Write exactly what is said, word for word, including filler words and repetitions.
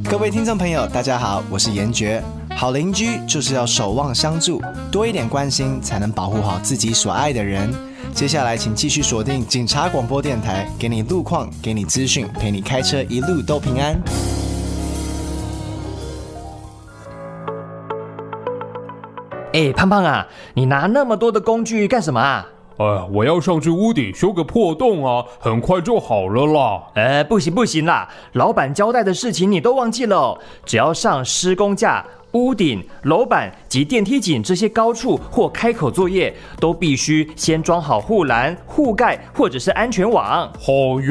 各位听众朋友，大家好，我是严爵。好邻居就是要守望相助，多一点关心，才能保护好自己所爱的人。接下来，请继续锁定警察广播电台，给你路况，给你资讯，陪你开车一路都平安。 哎，胖胖啊，你拿那么多的工具干什么啊？ 呃，我要上去屋顶修个破洞啊，很快就好了啦。 呃，不行不行啦，老板交代的事情你都忘记了哦。只要上施工架、屋顶、楼板及电梯井这些高处或开口作业，都必须先装好护栏、护盖或者是安全网。 好